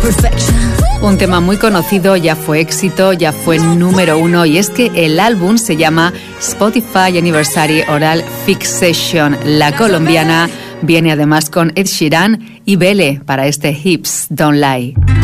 Un tema muy conocido, ya fue éxito, ya fue número 1, y es que el álbum se llama Spotify Anniversary Oral Fixation. La colombiana viene además con Ed Sheeran y Belle para este Hips Don't Lie.